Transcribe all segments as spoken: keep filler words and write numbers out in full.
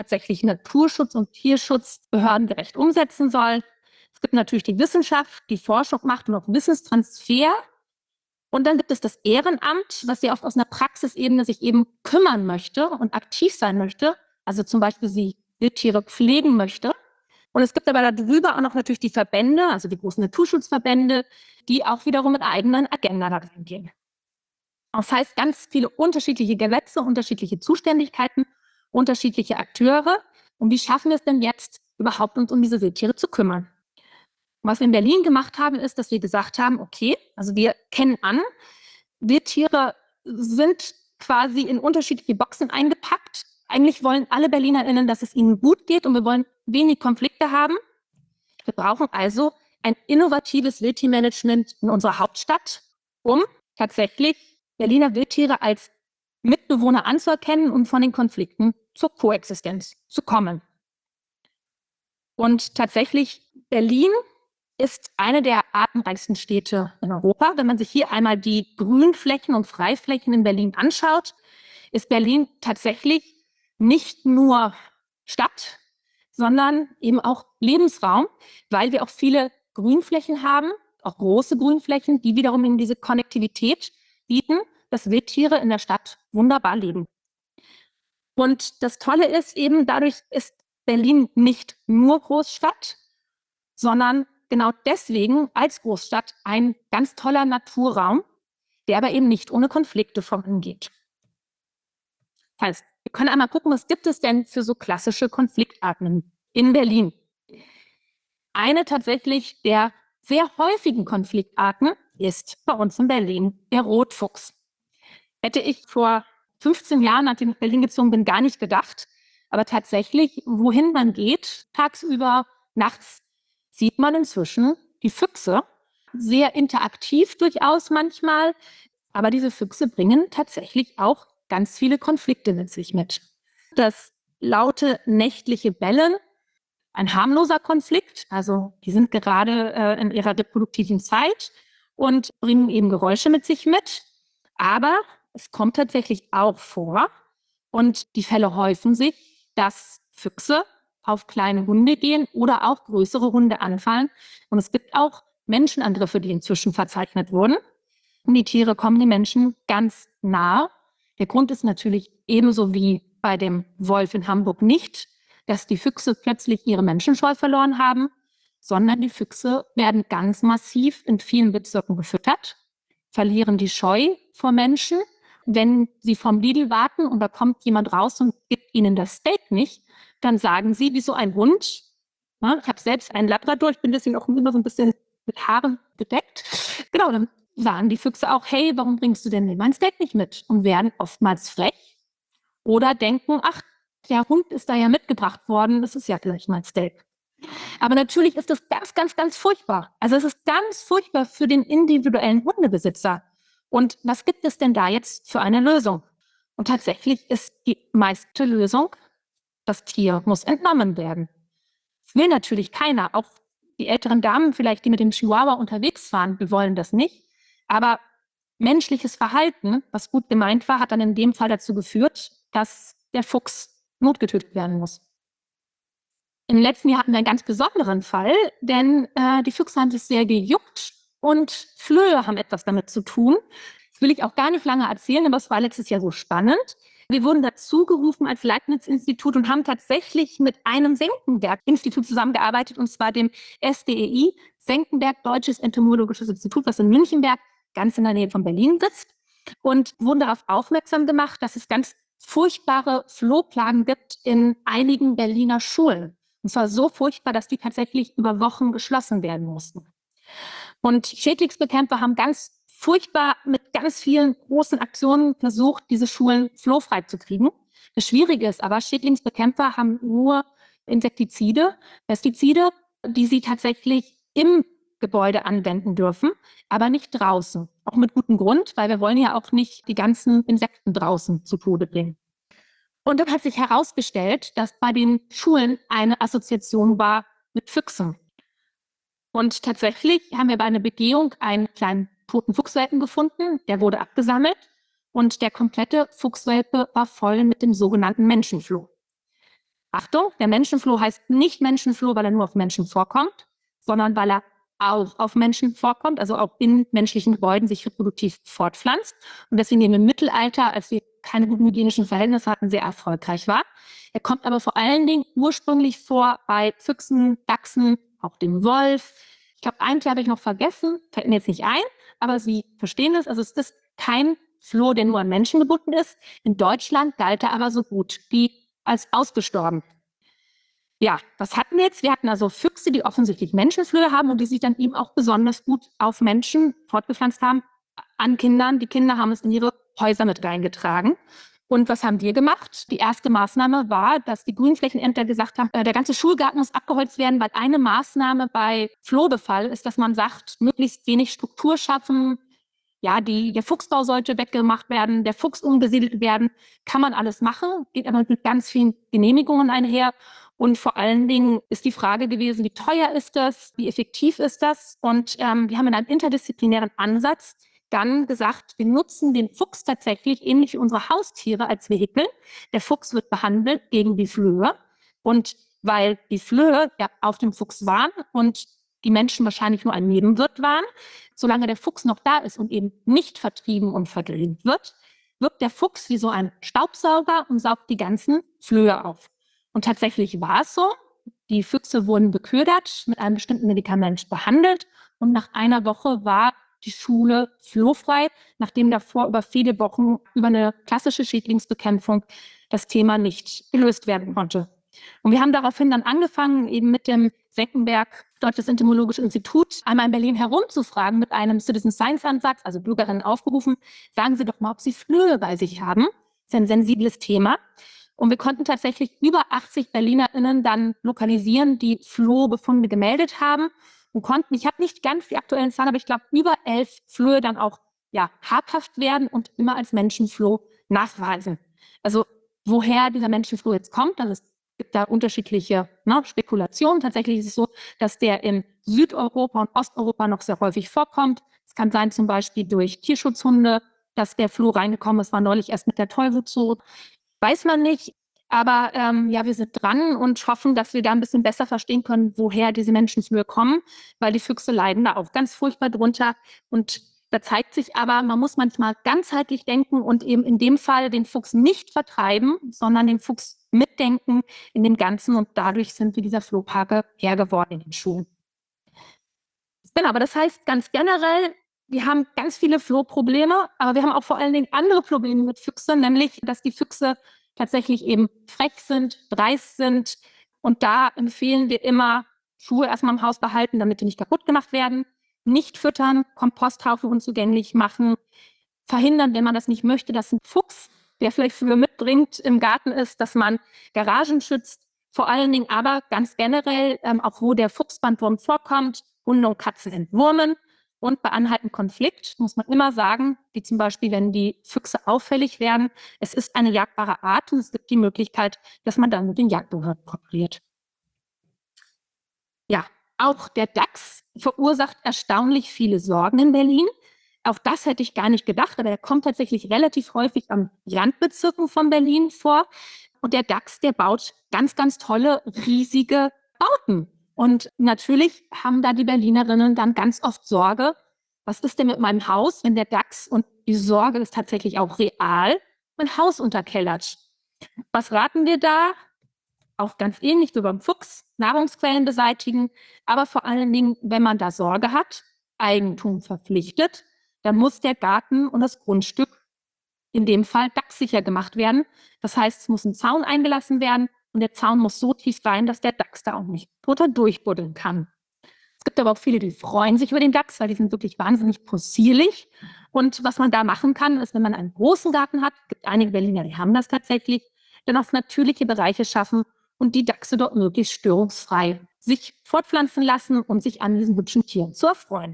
tatsächlich Naturschutz und Tierschutz behördengerecht umsetzen soll. Es gibt natürlich die Wissenschaft, die Forschung macht und auch Wissenstransfer. Und dann gibt es das Ehrenamt, was sehr oft aus einer Praxisebene sich eben kümmern möchte und aktiv sein möchte. Also zum Beispiel sie Wildtiere pflegen möchte. Und es gibt aber darüber auch noch natürlich die Verbände, also die großen Naturschutzverbände, die auch wiederum mit eigenen Agenda da reingehen. Das heißt, ganz viele unterschiedliche Gesetze, unterschiedliche Zuständigkeiten, unterschiedliche Akteure. Und wie schaffen wir es denn jetzt, überhaupt uns um diese Wildtiere zu kümmern? Und was wir in Berlin gemacht haben, ist, dass wir gesagt haben, okay, also wir kennen an, Wildtiere sind quasi in unterschiedliche Boxen eingepackt. Eigentlich wollen alle BerlinerInnen, dass es ihnen gut geht und wir wollen wenig Konflikte haben. Wir brauchen also ein innovatives Wildtiermanagement in unserer Hauptstadt, um tatsächlich Berliner Wildtiere als Mitbewohner anzuerkennen und von den Konflikten zur Koexistenz zu kommen. Und tatsächlich, Berlin ist eine der artenreichsten Städte in Europa. Wenn man sich hier einmal die Grünflächen und Freiflächen in Berlin anschaut, ist Berlin tatsächlich nicht nur Stadt, sondern eben auch Lebensraum, weil wir auch viele Grünflächen haben, auch große Grünflächen, die wiederum in diese Konnektivität bieten, dass Wildtiere in der Stadt wunderbar leben. Und das Tolle ist eben, dadurch ist Berlin nicht nur Großstadt, sondern genau deswegen als Großstadt ein ganz toller Naturraum, der aber eben nicht ohne Konflikte vorangeht. Das heißt, wir können einmal gucken, was gibt es denn für so klassische Konfliktarten in Berlin. Eine tatsächlich der sehr häufigen Konfliktarten ist bei uns in Berlin der Rotfuchs. Hätte ich vor fünfzehn Jahren, nachdem ich nach Berlin gezogen bin, gar nicht gedacht. Aber tatsächlich, wohin man geht, tagsüber, nachts, sieht man inzwischen die Füchse. Sehr interaktiv durchaus manchmal. Aber diese Füchse bringen tatsächlich auch ganz viele Konflikte mit sich mit. Das laute nächtliche Bellen, ein harmloser Konflikt. Also die sind gerade äh, in ihrer reproduktiven Zeit und bringen eben Geräusche mit sich mit. Aber es kommt tatsächlich auch vor, und die Fälle häufen sich, dass Füchse auf kleine Hunde gehen oder auch größere Hunde anfallen. Und es gibt auch Menschenangriffe, die inzwischen verzeichnet wurden. Und die Tiere kommen den Menschen ganz nah. Der Grund ist natürlich ebenso wie bei dem Wolf in Hamburg nicht, dass die Füchse plötzlich ihre Menschenscheu verloren haben, sondern die Füchse werden ganz massiv in vielen Bezirken gefüttert, verlieren die Scheu vor Menschen. Wenn sie vom Lidl warten und da kommt jemand raus und gibt ihnen das Steak nicht, dann sagen sie, wie so ein Hund, ja, ich habe selbst einen Labrador, ich bin deswegen auch immer so ein bisschen mit Haaren bedeckt, genau, dann sagen die Füchse auch, hey, warum bringst du denn mein Steak nicht mit? Und werden oftmals frech oder denken, ach, der Hund ist da ja mitgebracht worden, das ist ja gleich mein Steak. Aber natürlich ist das ganz, ganz, ganz furchtbar. Also es ist ganz furchtbar für den individuellen Hundebesitzer. Und was gibt es denn da jetzt für eine Lösung? Und tatsächlich ist die meiste Lösung, das Tier muss entnommen werden. Das will natürlich keiner. Auch die älteren Damen vielleicht, die mit dem Chihuahua unterwegs waren, die wollen das nicht. Aber menschliches Verhalten, was gut gemeint war, hat dann in dem Fall dazu geführt, dass der Fuchs notgetötet werden muss. Im letzten Jahr hatten wir einen ganz besonderen Fall, denn äh, die Füchse haben sich sehr gejuckt und Flöhe haben etwas damit zu tun. Das will ich auch gar nicht lange erzählen, aber es war letztes Jahr so spannend. Wir wurden dazu gerufen als Leibniz-Institut und haben tatsächlich mit einem Senckenberg-Institut zusammengearbeitet, und zwar dem S D E I, Senckenberg Deutsches Entomologisches Institut, was in Münchenberg, ganz in der Nähe von Berlin sitzt, und wurden darauf aufmerksam gemacht, dass es ganz furchtbare Flohplagen gibt in einigen Berliner Schulen. Und zwar so furchtbar, dass die tatsächlich über Wochen geschlossen werden mussten. Und Schädlingsbekämpfer haben ganz furchtbar mit ganz vielen großen Aktionen versucht, diese Schulen flohfrei zu kriegen. Das Schwierige ist aber, Schädlingsbekämpfer haben nur Insektizide, Pestizide, die sie tatsächlich im Gebäude anwenden dürfen, aber nicht draußen. Auch mit gutem Grund, weil wir wollen ja auch nicht die ganzen Insekten draußen zu Tode bringen. Und dann hat sich herausgestellt, dass bei den Schulen eine Assoziation war mit Füchsen. Und tatsächlich haben wir bei einer Begehung einen kleinen toten Fuchswelpen gefunden, der wurde abgesammelt und der komplette Fuchswelpe war voll mit dem sogenannten Menschenfloh. Achtung, der Menschenfloh heißt nicht Menschenfloh, weil er nur auf Menschen vorkommt, sondern weil er auch auf Menschen vorkommt, also auch in menschlichen Gebäuden sich reproduktiv fortpflanzt und deswegen im Mittelalter, als wir keine guten hygienischen Verhältnisse hatten, sehr erfolgreich war. Er kommt aber vor allen Dingen ursprünglich vor bei Füchsen, Dachsen, auch dem Wolf. Ich glaube, einen habe ich noch vergessen, fällt mir jetzt nicht ein, aber Sie verstehen es, also es ist kein Floh, der nur an Menschen gebunden ist. In Deutschland galt er aber so gut wie als ausgestorben. Ja, was hatten wir jetzt? Wir hatten also Füchse, die offensichtlich Menschenflöhe haben und die sich dann eben auch besonders gut auf Menschen fortgepflanzt haben, an Kindern. Die Kinder haben es in ihre Häuser mit reingetragen. Und was haben wir gemacht? Die erste Maßnahme war, dass die Grünflächenämter gesagt haben, äh, der ganze Schulgarten muss abgeholzt werden, weil eine Maßnahme bei Flohbefall ist, dass man sagt, möglichst wenig Struktur schaffen. Ja, die, der Fuchsbau sollte weggemacht werden, der Fuchs umgesiedelt werden. Kann man alles machen, geht aber mit ganz vielen Genehmigungen einher. Und vor allen Dingen ist die Frage gewesen, wie teuer ist das, wie effektiv ist das? Und ähm, wir haben in einem interdisziplinären Ansatz dann gesagt, wir nutzen den Fuchs tatsächlich ähnlich wie unsere Haustiere als Vehikel. Der Fuchs wird behandelt gegen die Flöhe. Und weil die Flöhe ja auf dem Fuchs waren und die Menschen wahrscheinlich nur ein Nebenwirt waren, solange der Fuchs noch da ist und eben nicht vertrieben und verdrängt wird, wirkt der Fuchs wie so ein Staubsauger und saugt die ganzen Flöhe auf. Und tatsächlich war es so, die Füchse wurden beködert, mit einem bestimmten Medikament behandelt und nach einer Woche war die Schule flohfrei, nachdem davor über viele Wochen über eine klassische Schädlingsbekämpfung das Thema nicht gelöst werden konnte. Und wir haben daraufhin dann angefangen, eben mit dem Senckenberg Deutsches Entomologisches Institut einmal in Berlin herumzufragen mit einem Citizen Science Ansatz, also Bürgerinnen aufgerufen, sagen Sie doch mal, ob Sie Flöhe bei sich haben. Das ist ein sensibles Thema. Und wir konnten tatsächlich über achtzig BerlinerInnen dann lokalisieren, die Flohbefunde gemeldet haben und konnten, ich habe nicht ganz die aktuellen Zahlen, aber ich glaube, über elf Flöhe dann auch ja, habhaft werden und immer als Menschenfloh nachweisen. Also woher dieser Menschenfloh jetzt kommt, das ist Es gibt da unterschiedliche ne, Spekulationen. Tatsächlich ist es so, dass der in Südeuropa und Osteuropa noch sehr häufig vorkommt. Es kann sein zum Beispiel durch Tierschutzhunde, dass der Floh reingekommen ist, war neulich erst mit der Teufelszoo. Weiß man nicht, aber ähm, ja, wir sind dran und hoffen, dass wir da ein bisschen besser verstehen können, woher diese Menschenflöhe kommen, weil die Füchse leiden da auch ganz furchtbar drunter. Und da zeigt sich aber, man muss manchmal ganzheitlich denken und eben in dem Fall den Fuchs nicht vertreiben, sondern den Fuchs mitdenken in dem Ganzen. Und dadurch sind wir dieser Flohparke Herr geworden in den Schulen. Genau, aber das heißt ganz generell, wir haben ganz viele Flohprobleme, aber wir haben auch vor allen Dingen andere Probleme mit Füchsen, nämlich, dass die Füchse tatsächlich eben frech sind, dreist sind. Und da empfehlen wir immer, Schuhe erstmal im Haus behalten, damit die nicht kaputt gemacht werden. Nicht füttern, Komposthaufen unzugänglich machen, verhindern, wenn man das nicht möchte, dass ein Fuchs, der vielleicht Flöhe mitbringt, im Garten ist, dass man Garagen schützt. Vor allen Dingen aber ganz generell, ähm, auch wo der Fuchsbandwurm vorkommt, Hunde und Katzen entwurmen. Und bei anhaltendem Konflikt muss man immer sagen, wie zum Beispiel, wenn die Füchse auffällig werden, es ist eine jagdbare Art und es gibt die Möglichkeit, dass man dann mit den Jagdbehörden kooperiert. Ja, auch der Dachs verursacht erstaunlich viele Sorgen in Berlin. Auch das hätte ich gar nicht gedacht, aber er kommt tatsächlich relativ häufig an Randbezirken von Berlin vor. Und der Dachs, der baut ganz, ganz tolle, riesige Bauten. Und natürlich haben da die Berlinerinnen dann ganz oft Sorge, was ist denn mit meinem Haus, wenn der Dachs, und die Sorge ist tatsächlich auch real, mein Haus unterkellert. Was raten wir da? Auch ganz ähnlich wie beim Fuchs, Nahrungsquellen beseitigen, aber vor allen Dingen, wenn man da Sorge hat, Eigentum verpflichtet, dann muss der Garten und das Grundstück in dem Fall dachssicher gemacht werden. Das heißt, es muss ein Zaun eingelassen werden und der Zaun muss so tief rein, dass der Dachs da auch nicht drunter durchbuddeln kann. Es gibt aber auch viele, die freuen sich über den Dachs, weil die sind wirklich wahnsinnig possierlich. Und was man da machen kann, ist, wenn man einen großen Garten hat, gibt einige Berliner, die haben das tatsächlich, dann auf natürliche Bereiche schaffen und die Dachse dort möglichst störungsfrei sich fortpflanzen lassen und sich an diesen hübschen Tieren zu erfreuen.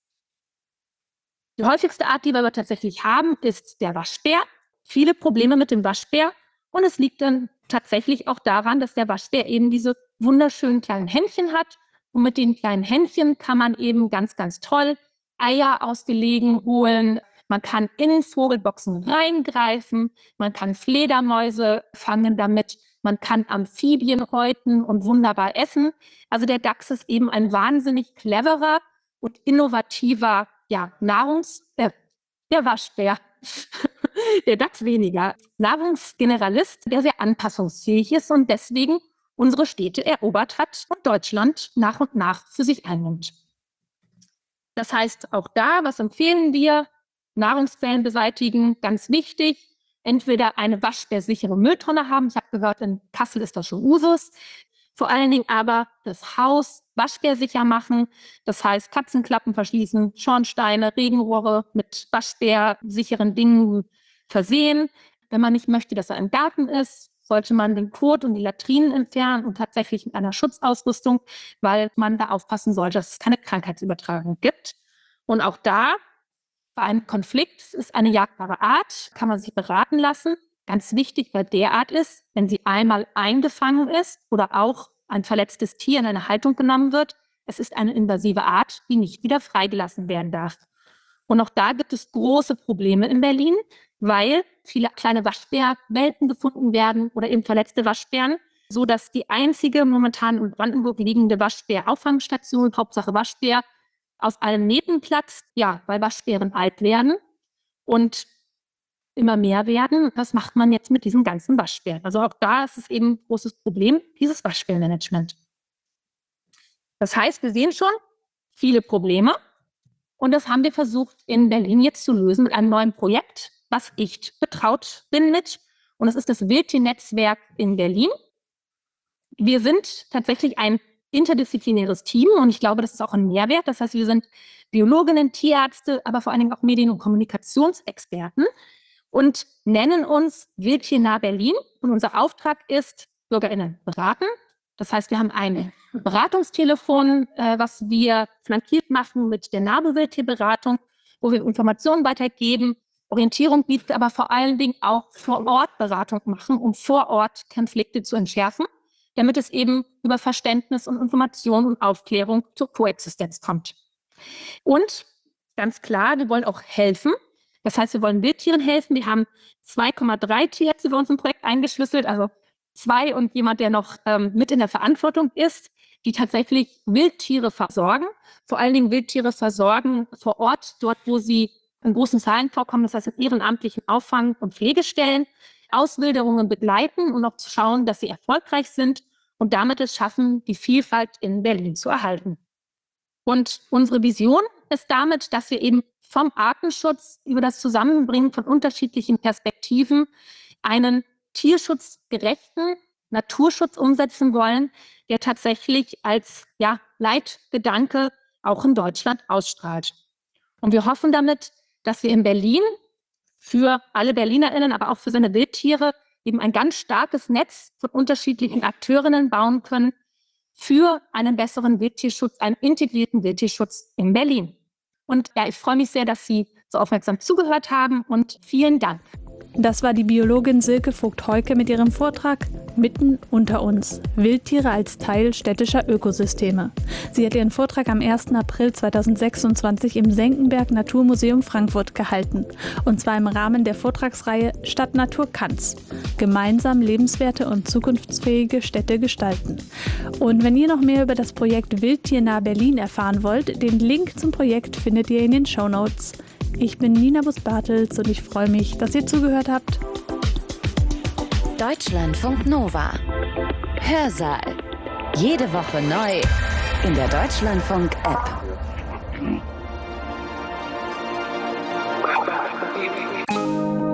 Die häufigste Art, die wir aber tatsächlich haben, ist der Waschbär. Viele Probleme mit dem Waschbär. Und es liegt dann tatsächlich auch daran, dass der Waschbär eben diese wunderschönen kleinen Händchen hat. Und mit den kleinen Händchen kann man eben ganz, ganz toll Eier aus Gelegen holen. Man kann in den Vogelboxen reingreifen. Man kann Fledermäuse fangen damit. Man kann Amphibien häuten und wunderbar essen. Also der Dachs ist eben ein wahnsinnig cleverer und innovativer, ja, Nahrungs-, äh, der Waschbär, der Dachs weniger, Nahrungsgeneralist, der sehr anpassungsfähig ist und deswegen unsere Städte erobert hat und Deutschland nach und nach für sich einnimmt. Das heißt, auch da, was empfehlen wir? Nahrungsquellen beseitigen, ganz wichtig. Entweder eine waschbärsichere Mülltonne haben. Ich habe gehört, in Kassel ist das schon Usus. Vor allen Dingen aber das Haus waschbärsicher machen. Das heißt, Katzenklappen verschließen, Schornsteine, Regenrohre mit waschbärsicheren Dingen versehen. Wenn man nicht möchte, dass er im Garten ist, sollte man den Kot und die Latrinen entfernen und tatsächlich mit einer Schutzausrüstung, weil man da aufpassen sollte, dass es keine Krankheitsübertragung gibt. Und auch da, bei einem Konflikt, es ist eine jagbare Art, kann man sich beraten lassen. Ganz wichtig bei der Art ist, wenn sie einmal eingefangen ist oder auch ein verletztes Tier in eine Haltung genommen wird, es ist eine invasive Art, die nicht wieder freigelassen werden darf. Und auch da gibt es große Probleme in Berlin, weil viele kleine Waschbärwelpen gefunden werden oder eben verletzte Waschbären, so dass die einzige momentan in Brandenburg liegende Waschbär-Auffangstation, Hauptsache Waschbär, aus allen Nähten platzt, ja, weil Waschbären alt werden und immer mehr werden. Was macht man jetzt mit diesen ganzen Waschbären? Also auch da ist es eben ein großes Problem, dieses Waschbärmanagement. Das heißt, wir sehen schon viele Probleme und das haben wir versucht in Berlin jetzt zu lösen mit einem neuen Projekt, was ich betraut bin mit. Und das ist das Wildtiernetzwerk in Berlin. Wir sind tatsächlich ein interdisziplinäres Team und ich glaube, das ist auch ein Mehrwert. Das heißt, wir sind Biologinnen, Tierärzte, aber vor allen Dingen auch Medien- und Kommunikationsexperten und nennen uns Wildtiernah Berlin. Und unser Auftrag ist, BürgerInnen beraten. Das heißt, wir haben ein Beratungstelefon, äh, was wir flankiert machen mit der NABU-Wildtierberatung, wo wir Informationen weitergeben, Orientierung bieten, aber vor allen Dingen auch vor Ort Beratung machen, um vor Ort Konflikte zu entschärfen, damit es eben über Verständnis und Information und Aufklärung zur Koexistenz kommt. Und ganz klar, wir wollen auch helfen. Das heißt, wir wollen Wildtieren helfen. Wir haben zwei Komma drei Tierärzte bei uns im Projekt eingeschlüsselt, also zwei und jemand, der noch ähm, mit in der Verantwortung ist, die tatsächlich Wildtiere versorgen, vor allen Dingen Wildtiere versorgen vor Ort, dort, wo sie in großen Zahlen vorkommen, das heißt in ehrenamtlichen Auffang- und Pflegestellen, Auswilderungen begleiten und auch zu schauen, dass sie erfolgreich sind und damit es schaffen, die Vielfalt in Berlin zu erhalten. Und unsere Vision ist damit, dass wir eben vom Artenschutz über das Zusammenbringen von unterschiedlichen Perspektiven einen tierschutzgerechten Naturschutz umsetzen wollen, der tatsächlich als ja, Leitgedanke auch in Deutschland ausstrahlt. Und wir hoffen damit, dass wir in Berlin für alle BerlinerInnen, aber auch für seine Wildtiere eben ein ganz starkes Netz von unterschiedlichen Akteurinnen bauen können für einen besseren Wildtierschutz, einen integrierten Wildtierschutz in Berlin. Und ja, ich freue mich sehr, dass Sie so aufmerksam zugehört haben und vielen Dank. Das war die Biologin Silke Vogt-Heuke mit ihrem Vortrag Mitten unter uns. Wildtiere als Teil städtischer Ökosysteme. Sie hat ihren Vortrag am ersten April zweitausendsechsundzwanzig im Senckenberg Naturmuseum Frankfurt gehalten. Und zwar im Rahmen der Vortragsreihe Stadt Natur kann's. Gemeinsam lebenswerte und zukunftsfähige Städte gestalten. Und wenn ihr noch mehr über das Projekt Wildtiernah Berlin erfahren wollt, den Link zum Projekt findet ihr in den Shownotes. Ich bin Nina Bus-Bartels und ich freue mich, dass ihr zugehört habt. Deutschlandfunk Nova. Hörsaal. Jede Woche neu in der Deutschlandfunk-App.